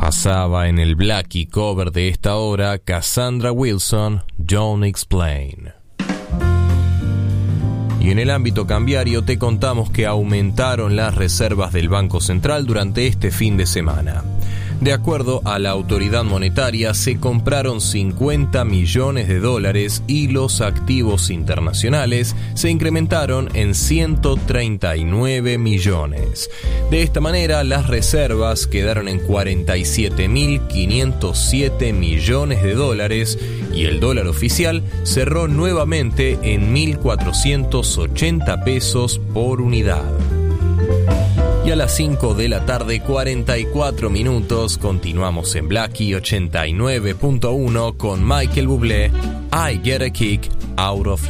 Pasaba en el Blackie cover de esta hora Cassandra Wilson, Don't Explain. Y en el ámbito cambiario te contamos que aumentaron las reservas del Banco Central durante este fin de semana. De acuerdo a la autoridad monetaria, se compraron 50 millones de dólares y los activos internacionales se incrementaron en 139 millones. De esta manera, las reservas quedaron en 47.507 millones de dólares y el dólar oficial cerró nuevamente en 1.480 pesos por unidad. Y a las 5 de la tarde, 44 minutos, continuamos en Blackie 89.1 con Michael Bublé, I Get a Kick Out of